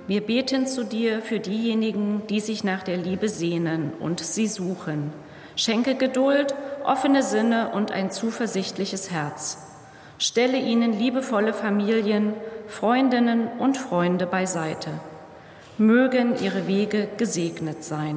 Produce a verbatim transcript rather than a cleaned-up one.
Wir beten zu dir für diejenigen, die sich nach der Liebe sehnen und sie suchen. Schenke Geduld, offene Sinne und ein zuversichtliches Herz. Stelle ihnen liebevolle Familien, Freundinnen und Freunde beiseite. Mögen ihre Wege gesegnet sein.